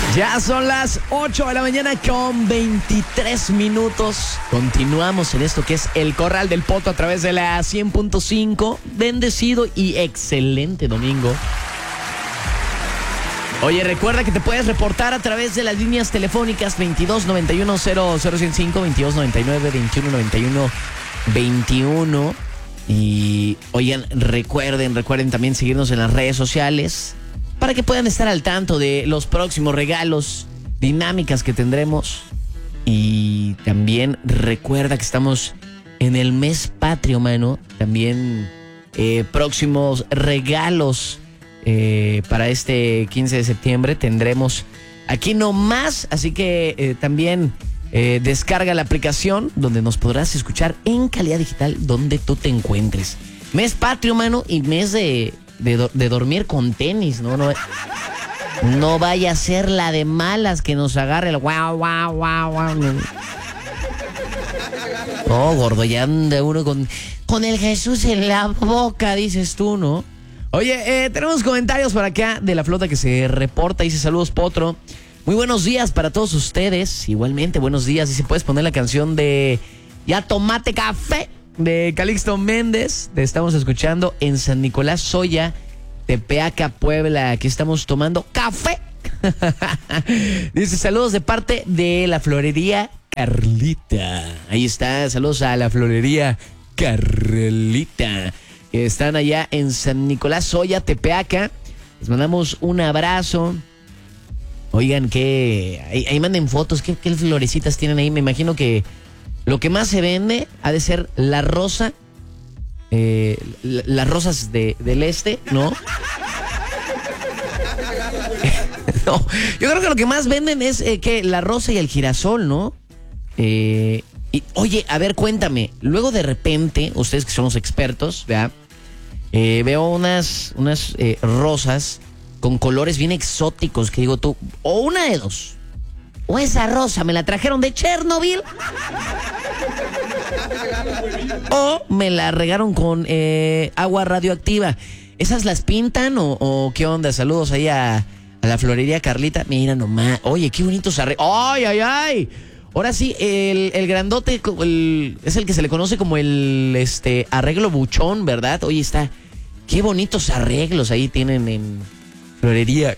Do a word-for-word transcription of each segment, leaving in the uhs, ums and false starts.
Ya son las ocho de la mañana con veintitrés minutos. Continuamos en esto que es El Corral del Poto a través de la cien punto cinco. Bendecido y excelente domingo. Oye, recuerda que te puedes reportar a través de las líneas telefónicas veintidós noventa y uno cero cero ciento cinco, veintidós noventa y nueve veintiuno noventa y uno veintiuno. Y oigan, recuerden, recuerden también seguirnos en las redes sociales para que puedan estar al tanto de los próximos regalos, dinámicas que tendremos. Y también recuerda que estamos en el mes patrio, mano. También eh, próximos regalos eh, para este quince de septiembre tendremos aquí nomás. Así que eh, también eh, descarga la aplicación donde nos podrás escuchar en calidad digital donde tú te encuentres. Mes patrio, mano, y mes de... De, do, de dormir con tenis, ¿no? No, no vaya a ser la de malas que nos agarre el guau, guau, guau, guau. No, no, gordo, ya anda uno con, con el Jesús en la boca, dices tú, ¿no? Oye, eh, tenemos comentarios por acá de la flota que se reporta. Dice, saludos, Potro. Muy buenos días para todos ustedes. Igualmente, buenos días. Y si puedes poner la canción de Ya Tomate Café de Calixto Méndez. Te estamos escuchando en San Nicolás Soya, Tepeaca, Puebla. Aquí estamos tomando café. Dice, saludos de parte de la florería Carlita. Ahí está, saludos a la florería Carlita, que están allá en San Nicolás Soya, Tepeaca. Les mandamos un abrazo. Oigan, que ahí, ahí manden fotos. ¿Qué, qué florecitas tienen ahí? Me imagino que lo que más se vende ha de ser la rosa, eh, la, las rosas de, del este, ¿no? No, yo creo que lo que más venden es eh, que la rosa y el girasol, ¿no? Eh, y, oye, a ver, cuéntame, luego de repente, ustedes que son los expertos, ¿verdad? Eh, veo unas, unas eh, rosas con colores bien exóticos, que digo tú, o una de dos. O esa rosa me la trajeron de Chernobyl, o me la regaron con eh, agua radioactiva. ¿Esas las pintan o, o qué onda? Saludos ahí a, a la florería Carlita. Mira nomás. Oye, qué bonitos arreglos. ¡Ay, ay, ay! Ahora sí, el, el grandote el, es el que se le conoce como el este arreglo buchón, ¿verdad? Oye, está... Qué bonitos arreglos ahí tienen en florería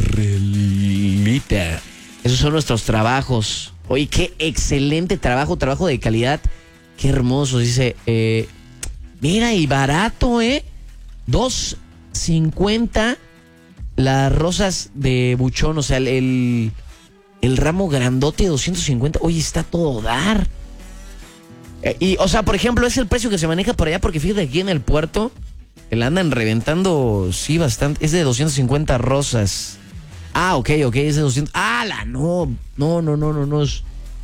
Carlita. Esos son nuestros trabajos. Oye, qué excelente trabajo, trabajo de calidad. Qué hermoso. Dice, eh, mira, y barato, ¿eh? dos cincuenta las rosas de buchón. O sea, el, el, el ramo grandote de doscientos cincuenta. Oye, está todo dar. Eh, y, o sea, por ejemplo, es el precio que se maneja por allá. Porque fíjate, aquí en el puerto, que la andan reventando, sí, bastante. Es de doscientas cincuenta rosas. Ah, ok, ok, es de doscientos. ¡Ah, la no! No, no, no, no, no.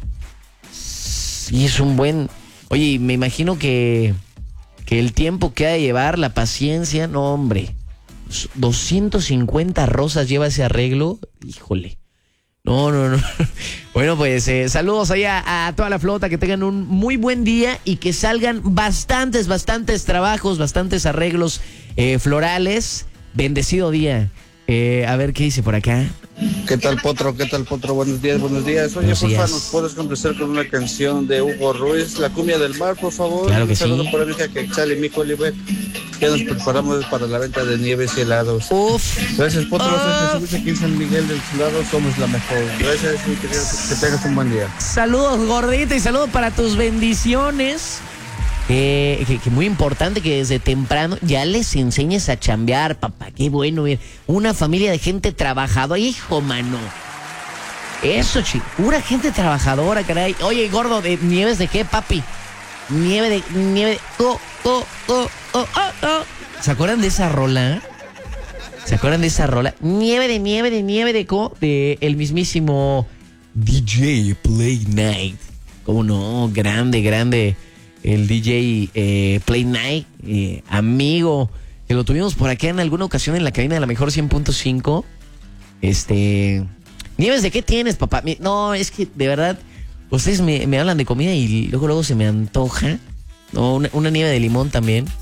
Sí, es un buen... Oye, me imagino que, que el tiempo que ha de llevar, la paciencia, no, hombre. doscientas cincuenta rosas lleva ese arreglo. Híjole. No, no, no. Bueno, pues eh, saludos ahí a, a toda la flota, que tengan un muy buen día y que salgan bastantes, bastantes trabajos, bastantes arreglos eh, florales. Bendecido día. Eh, a ver qué dice por acá. ¿Qué tal, Potro? ¿Qué tal, Potro? Buenos días, buenos días. Oye, por favor, ¿nos puedes complacer con una canción de Hugo Ruiz, La Cumbia del Mar, por favor? Claro que un saludo sí. para mi hija Quexal y Mico Oliver. Ya nos preparamos para la venta de nieves y helados. Uf. Gracias, Potro. Uf. Gracias, aquí en San Miguel del Solado somos la mejor. Gracias, mi querido, que tengas un buen día. Saludos, gordita, y saludos para tus bendiciones. Eh, que, que muy importante que desde temprano ya les enseñes a chambear, papá. Qué bueno ver una familia de gente trabajadora. Hijo, mano. Eso, chico. Pura gente trabajadora, caray. Oye, gordo, ¿de nieves de qué, papi? Nieve de... Nieve de... Oh, oh, oh, oh, oh, oh. ¿Se acuerdan de esa rola? ¿Se acuerdan de esa rola? Nieve de nieve de nieve de co... De el mismísimo D J Play Night. ¿Cómo no? Grande, grande. El D J eh, Play Night, eh, amigo, que lo tuvimos por acá en alguna ocasión en la cabina de la mejor cien punto cinco. Este... Nieves, ¿de qué tienes, papá? No, es que de verdad, ustedes me, me hablan de comida y luego luego se me antoja. No, una, una nieve de limón también.